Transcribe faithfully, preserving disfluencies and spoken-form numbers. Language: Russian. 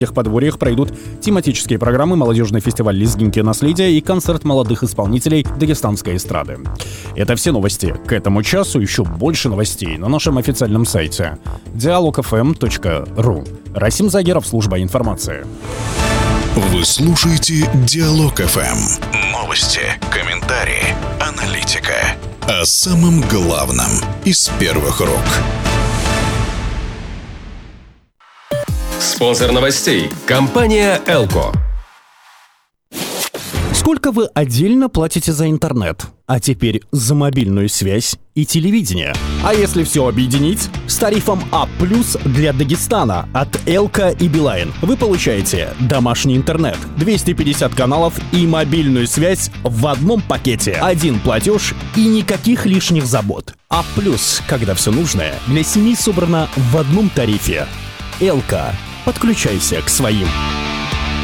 В подворьях пройдут тематические программы, молодежный фестиваль «Лезгинки наследия» и концерт молодых исполнителей дагестанской эстрады. Это все новости. К этому часу еще больше новостей на нашем официальном сайте диалог эф эм точка ру. Расим Загиров, служба информации. Вы слушаете Диалог эф эм. Новости, комментарии, аналитика. О самом главном из первых рук. Спонсор новостей – компания «Элко». Сколько вы отдельно платите за интернет? А теперь за мобильную связь и телевидение. А если все объединить? С тарифом А плюс для Дагестана от Элко и Билайн вы получаете домашний интернет, двести пятьдесят каналов и мобильную связь в одном пакете. Один платеж и никаких лишних забот. А плюс, когда все нужное для семьи собрано в одном тарифе. Элко. Подключайся к своим.